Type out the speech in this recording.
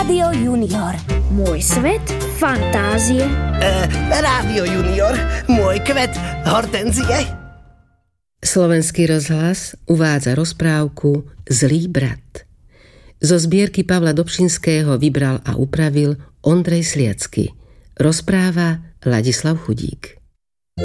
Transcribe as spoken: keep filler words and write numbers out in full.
Rádio Junior. Môj svet fantázie. E, Rádio Junior. Môj kvet hortenzie. Slovenský rozhlas uvádza rozprávku Zlý brat. Zo zbierky Pavla Dobšinského vybral a upravil Ondrej Sliacky. Rozpráva Ladislav Chudík.